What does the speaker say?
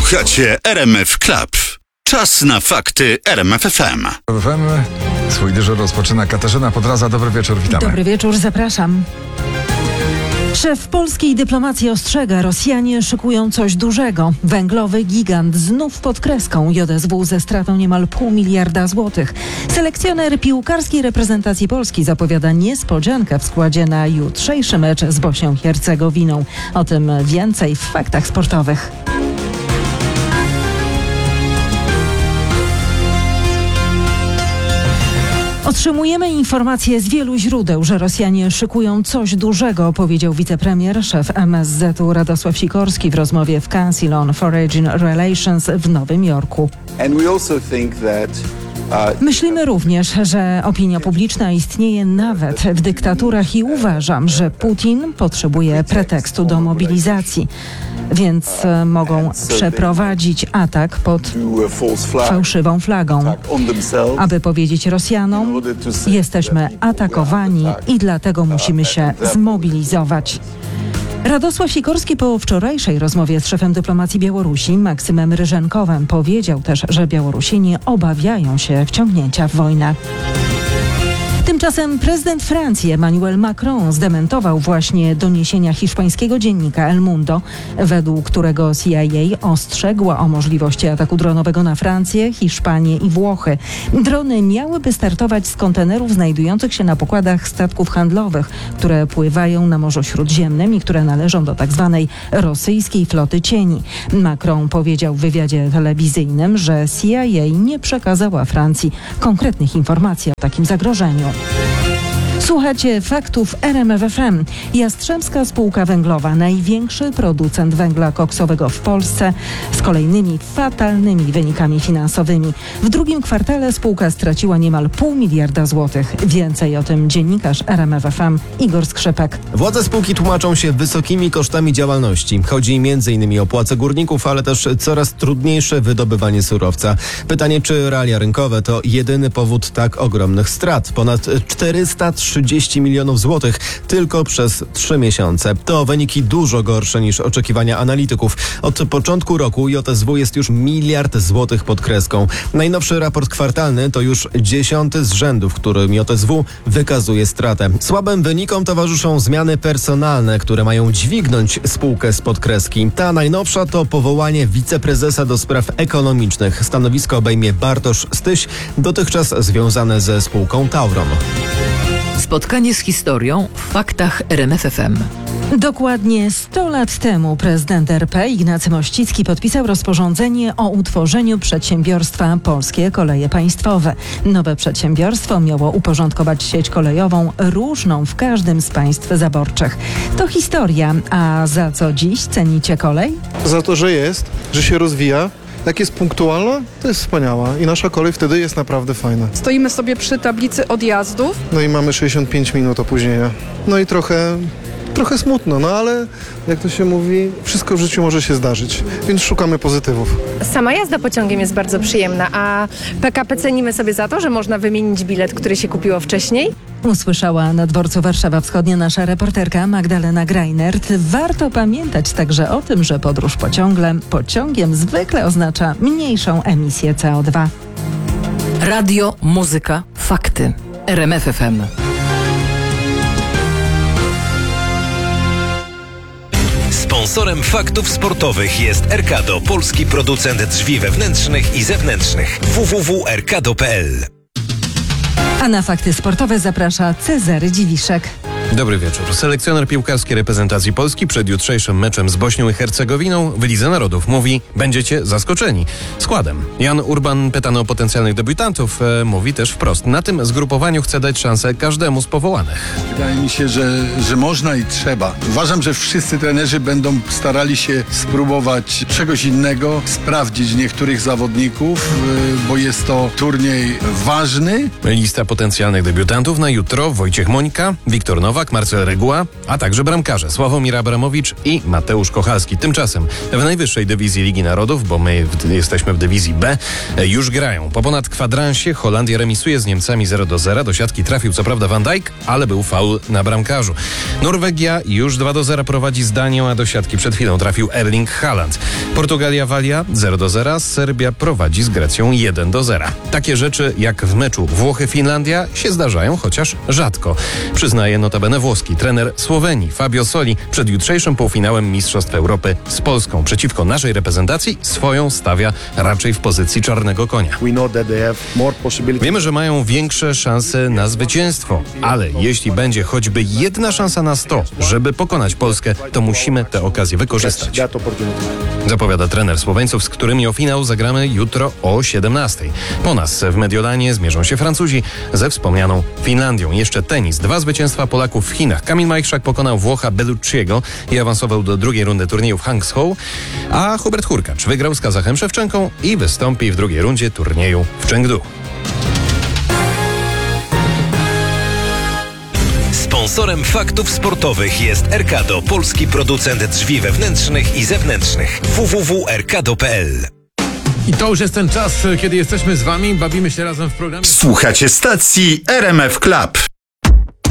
Słuchacie RMF Club. Czas na fakty RMF FM. Swój dyżur rozpoczyna Katarzyna Podraza. Dobry wieczór, witamy. Dobry wieczór, zapraszam. Szef polskiej dyplomacji ostrzega, Rosjanie szykują coś dużego. Węglowy gigant znów pod kreską. JSW ze stratą niemal $0,5 miliarda złotych. Selekcjoner piłkarskiej reprezentacji Polski zapowiada niespodziankę w składzie na jutrzejszy mecz z Bośnią i Hercegowiną. O tym więcej w faktach sportowych. Otrzymujemy informacje z wielu źródeł, że Rosjanie szykują coś dużego, powiedział wicepremier, szef MSZ-u Radosław Sikorski w rozmowie w Council on Foreign Relations w Nowym Jorku. Myślimy również, że opinia publiczna istnieje nawet w dyktaturach i uważam, że Putin potrzebuje pretekstu do mobilizacji, więc mogą przeprowadzić atak pod fałszywą flagą, aby powiedzieć Rosjanom: jesteśmy atakowani i dlatego musimy się zmobilizować. Radosław Sikorski po wczorajszej rozmowie z szefem dyplomacji Białorusi Maksymem Ryżenkowem powiedział też, że Białorusini obawiają się wciągnięcia w wojnę. Tymczasem prezydent Francji Emmanuel Macron zdementował właśnie doniesienia hiszpańskiego dziennika El Mundo, według którego CIA ostrzegła o możliwości ataku dronowego na Francję, Hiszpanię i Włochy. Drony miałyby startować z kontenerów znajdujących się na pokładach statków handlowych, które pływają na Morzu Śródziemnym i które należą do tzw. rosyjskiej floty cieni. Macron powiedział w wywiadzie telewizyjnym, że CIA nie przekazała Francji konkretnych informacji o takim zagrożeniu. Słuchacie faktów RMF FM. Jastrzębska Spółka Węglowa, największy producent węgla koksowego w Polsce, z kolejnymi fatalnymi wynikami finansowymi. W drugim kwartale spółka straciła niemal $0,5 miliarda złotych. Więcej o tym dziennikarz RMF FM Igor Skrzypek. Władze spółki tłumaczą się wysokimi kosztami działalności. Chodzi m.in. o płace górników, ale też coraz trudniejsze wydobywanie surowca. Pytanie, czy realia rynkowe to jedyny powód tak ogromnych strat. Ponad 430 milionów złotych tylko przez 3 miesiące. To wyniki dużo gorsze niż oczekiwania analityków. Od początku roku JSW jest już $1 miliard złotych pod kreską. Najnowszy raport kwartalny to już 10. z rzędu, w którym JSW wykazuje stratę. Słabym wynikom towarzyszą zmiany personalne, które mają dźwignąć spółkę spod kreski. Ta najnowsza to powołanie wiceprezesa do spraw ekonomicznych. Stanowisko obejmie Bartosz Styś, dotychczas związane ze spółką Tauron. Spotkanie z historią w faktach RMF FM. Dokładnie 100 lat temu prezydent RP Ignacy Mościcki podpisał rozporządzenie o utworzeniu przedsiębiorstwa Polskie Koleje Państwowe. Nowe przedsiębiorstwo miało uporządkować sieć kolejową różną w każdym z państw zaborczych. To historia, a za co dziś cenicie kolej? Za to, że jest, że się rozwija. Jak jest punktualna, to jest wspaniała i nasza kolej wtedy jest naprawdę fajna. Stoimy sobie przy tablicy odjazdów. No i mamy 65 minut opóźnienia. No i trochę smutno, no ale jak to się mówi, wszystko w życiu może się zdarzyć, więc szukamy pozytywów. Sama jazda pociągiem jest bardzo przyjemna, a PKP cenimy sobie za to, że można wymienić bilet, który się kupiło wcześniej. Usłyszała na dworcu Warszawa Wschodnia nasza reporterka Magdalena Greinert. Warto pamiętać także o tym, że podróż pociągiem zwykle oznacza mniejszą emisję CO2. Radio, muzyka, fakty. RMF FM. Sponsorem faktów sportowych jest Erkado, polski producent drzwi wewnętrznych i zewnętrznych. www.erkado.pl. A na fakty sportowe zaprasza Cezary Dziwiszek. Dobry wieczór. Selekcjoner piłkarskiej reprezentacji Polski przed jutrzejszym meczem z Bośnią i Hercegowiną w Lidze Narodów mówi: będziecie zaskoczeni składem. Jan Urban, pytany o potencjalnych debiutantów, mówi też wprost: na tym zgrupowaniu chce dać szansę każdemu z powołanych. Wydaje mi się, że można i trzeba. Uważam, że wszyscy trenerzy będą starali się spróbować czegoś innego, sprawdzić niektórych zawodników, bo jest to turniej ważny. Lista potencjalnych debiutantów na jutro: Wojciech Mońka, Wiktor Nowak, Nowak, Marcel Reguła, a także bramkarze Sławomir Abramowicz i Mateusz Kochalski. Tymczasem w najwyższej dywizji Ligi Narodów, bo my jesteśmy w dywizji B, już grają. Po ponad kwadransie Holandia remisuje z Niemcami 0-0. Do siatki trafił co prawda Van Dijk, ale był faul na bramkarzu. Norwegia już 2-0 prowadzi z Danią, a do siatki przed chwilą trafił Erling Haaland. Portugalia-Walia 0-0. Serbia prowadzi z Grecją 1-0. Takie rzeczy jak w meczu Włochy-Finlandia się zdarzają, chociaż rzadko. Przyznaje notabene włoski trener Słowenii Fabio Soli przed jutrzejszym półfinałem Mistrzostw Europy z Polską. Przeciwko naszej reprezentacji swoją stawia raczej w pozycji czarnego konia. Wiemy, że mają większe szanse na zwycięstwo, ale jeśli będzie choćby jedna szansa na 100, żeby pokonać Polskę, to musimy tę okazję wykorzystać. Zapowiada trener Słoweńców, z którymi o finał zagramy jutro o 17. Po nas w Mediolanie zmierzą się Francuzi ze wspomnianą Finlandią. Jeszcze tenis. 2 zwycięstwa Polaków w Chinach. Kamil Majchrzak pokonał Włocha Bellucciego i awansował do drugiej rundy turnieju w Hangzhou, a Hubert Hurkacz wygrał z Kazachem Szewczenką i wystąpi w drugiej rundzie turnieju w Chengdu. Sponsorem faktów sportowych jest Erkado, polski producent drzwi wewnętrznych i zewnętrznych. www.erkado.pl. I to już jest ten czas, kiedy jesteśmy z wami, bawimy się razem w programie. Słuchacie stacji RMF Club.